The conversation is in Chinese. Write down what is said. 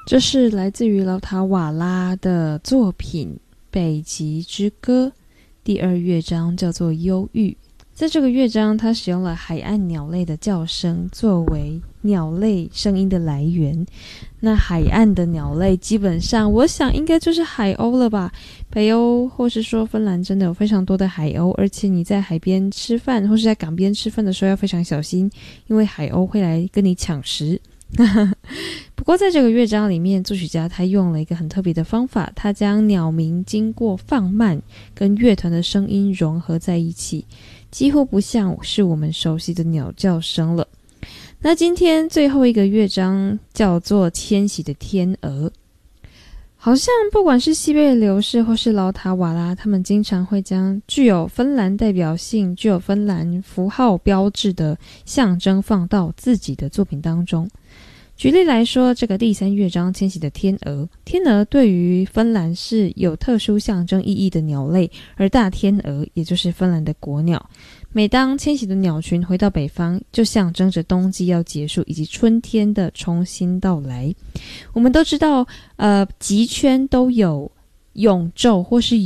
这是来自于劳塔瓦拉的作品《北极之歌》，第二乐章叫做忧郁。在这个乐章，它使用了海岸鸟类的叫声作为鸟类声音的来源。那海岸的鸟类基本上我想应该就是海鸥了吧，北欧或是说芬兰真的有非常多的海鸥，而且你在海边吃饭或是在港边吃饭的时候要非常小心，因为海鸥会来跟你抢食。不过在这个乐章里面，作曲家他用了一个很特别的方法，他将鸟鸣经过放慢跟乐团的声音融合在一起，几乎不像是我们熟悉的鸟叫声了。那今天最后一个乐章叫做迁徙的天鹅，好像不管是西贝流士或是劳塔瓦拉，他们经常会将具有芬兰代表性、具有芬兰符号标志的象征放到自己的作品当中。举例来说，这个第三乐章迁徙的天鹅，天鹅对于芬兰是有特殊象征意义的鸟类，而大天鹅也就是芬兰的国鸟。每当迁徙的鸟群回到北方，就象征着冬季要结束以及春天的重新到来。我们都知道极圈都有永昼或是